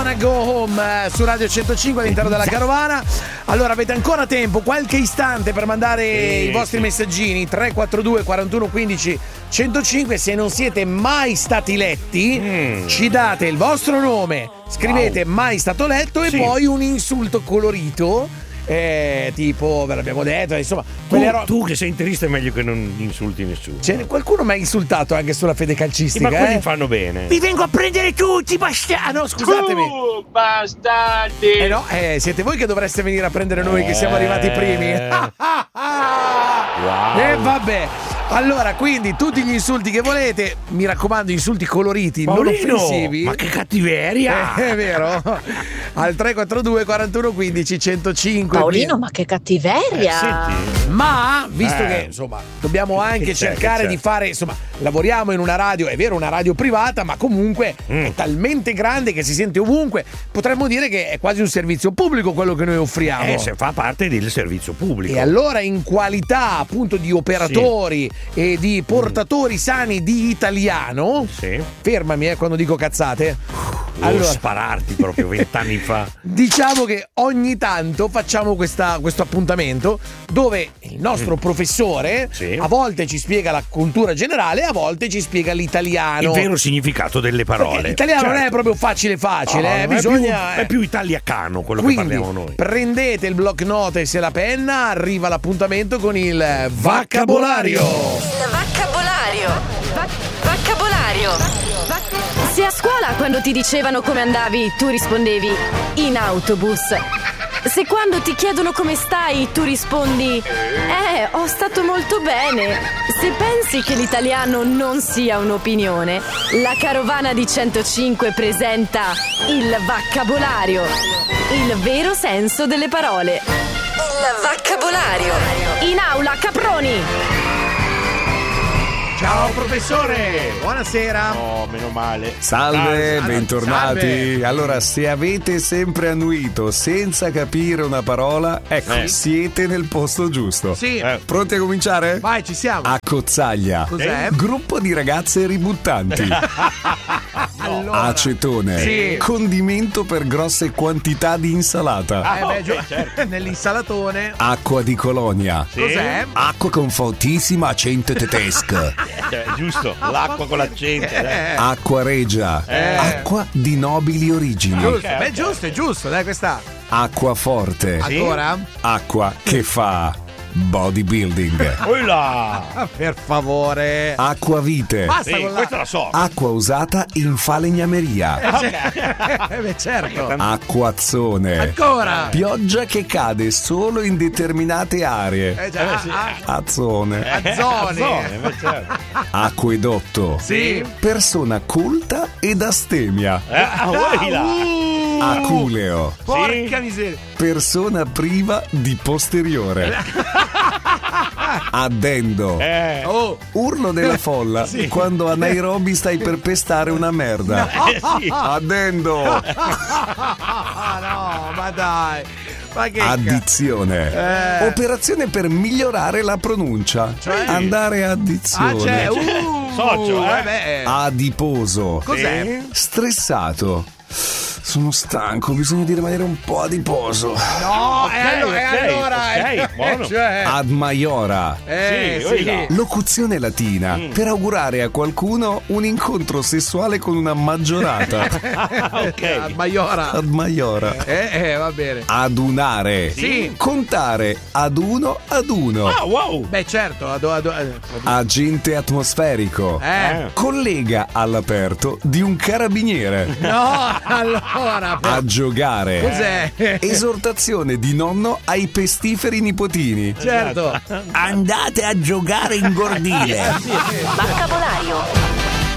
Wanna Go Home su Radio 105 all'interno della carovana. Allora avete ancora tempo, qualche istante per mandare i vostri messaggini 342 41 15 105. Se non siete mai stati letti, ci date il vostro nome, scrivete mai stato letto e poi un insulto colorito. Tipo, ve l'abbiamo detto, insomma, tu che sei interista è meglio che non insulti nessuno. Qualcuno mi ha insultato anche sulla fede calcistica. Ma quelli fanno bene. Vi vengo a prendere tutti, bastardi. No, scusatemi. Bastardi. No, siete voi che dovreste venire a prendere noi che siamo arrivati primi. E vabbè. Allora, quindi tutti gli insulti che volete, mi raccomando, insulti coloriti, Paolino, non offensivi. Ma che cattiveria! È vero? Al 342 41 15 105. Paolino, ma che cattiveria! Senti. Ma visto che insomma dobbiamo anche cercare di fare, insomma, lavoriamo in una radio, è vero, una radio privata, ma comunque è talmente grande che si sente ovunque. Potremmo dire che è quasi un servizio pubblico quello che noi offriamo. Se fa parte del servizio pubblico. E allora, in qualità appunto di operatori e di portatori sani di italiano, fermami quando dico cazzate. Allora, spararti proprio 20 anni fa. Diciamo che ogni tanto facciamo questo appuntamento dove il nostro professore a volte ci spiega la cultura generale, a volte ci spiega l'italiano, il vero significato delle parole. Perché l'italiano non è proprio facile, bisogna è più italiacano quello quindi, che parliamo noi. Prendete il block notes e la penna, arriva l'appuntamento con il Vaccabolario. Il Vaccabolario. Vaccabolario. Se a scuola quando ti dicevano come andavi tu rispondevi in autobus, se quando ti chiedono come stai tu rispondi ho stato molto bene, se pensi che l'italiano non sia un'opinione, la carovana di 105 presenta il Vaccabolario, il vero senso delle parole. Il Vaccabolario. In aula, caproni. Ciao professore, buonasera. Oh, meno male. Salve, bentornati. Salve. Allora, se avete sempre annuito senza capire una parola, ecco, siete nel posto giusto. Sì. Pronti a cominciare? Vai, ci siamo. Accozzaglia. Cos'è? Gruppo di ragazze ributtanti. Allora. Acetone. Sì. Condimento per grosse quantità di insalata. Certo. Nell'insalatone. Acqua di Colonia. Cos'è? Acqua con fortissimo accento tedesco. Giusto, l'acqua con l'accento. Acqua regia. Acqua di nobili origini. Giusto, giusto, è giusto, dai, questa. Acqua forte. Ancora? Acqua che fa bodybuilding. Per favore. Acqua vite. Basta con Questa la so. Acqua usata in falegnameria. Certo. Acquazzone. Ancora. Pioggia che cade solo in determinate aree. Azzone. Azzone. Acquedotto. Sì. Persona colta ed astemia. Aculeo. Porca miseria. Persona priva di posteriore. Addendo. Urlo della folla quando a Nairobi stai per pestare una merda. Addendo. No, ma dai. Ma che Addizione. Operazione per migliorare la pronuncia. Andare a addizione. Socio, Adiposo. Cos'è? Stressato. Sono stanco, bisogna di rimanere un po' adiposo. No, allora. buono. Ad maiora. Sì. Locuzione latina per augurare a qualcuno un incontro sessuale con una maggiorata. Ad Maiora. Ad maiora. Va bene. Adunare. Sì. Contare ad uno ad uno. Wow. Beh, certo. Agente atmosferico. Collega all'aperto di un carabiniere. No, allora. A giocare. Cos'è? Esortazione di nonno ai pestiferi nipotini. Certo. Andate a giocare in gordile. Vaccabolario.